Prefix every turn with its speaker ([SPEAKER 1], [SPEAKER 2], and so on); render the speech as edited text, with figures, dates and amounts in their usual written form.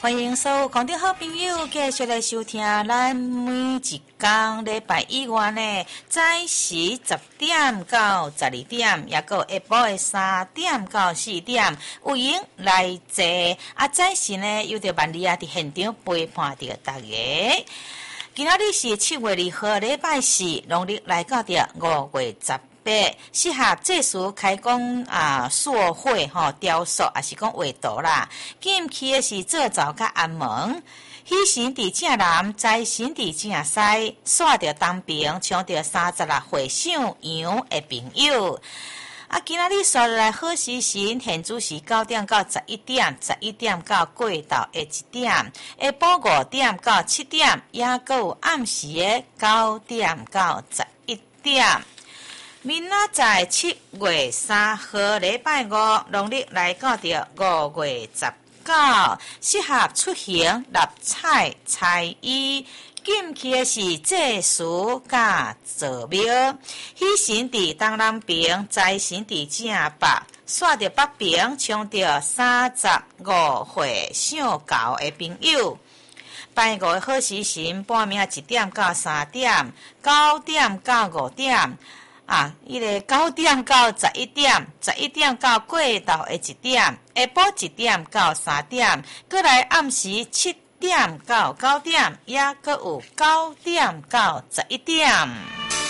[SPEAKER 1] 欢迎所有观众好朋友继续来收听咱每一天礼拜以外呢，早时10点到12点，也有下晡的3点到4点，有闲来坐。早时呢，有着万里啊伫现场陪伴着大家。今仔日是7月2号，礼拜4，农历来到着5月18。适合这时开工塑绘雕塑，也是讲画图啦。禁忌的是做灶甲安门。喜神伫正南，财神伫正西，煞着东边，抢着36岁上羊的朋友。今仔日刷来好时辰，现主是9点到11点，11点到过到1点，下晡5点到7点，也佫有暗时的9点到11点。明仔载7月3號禮拜5，農曆來到着5月19，適合出行立彩彩衣。禁忌的是祭祀甲坐廟。喜神伫東南邊，財神伫正北，煞着北邊，搶着35歲上高的朋友。拜五的好時辰，半暝1點到3點，9點到5點。伊個9點到11點，11點到過到1點，下晡1點到3點，過來暗時7點到9點，也閣有9點到11點。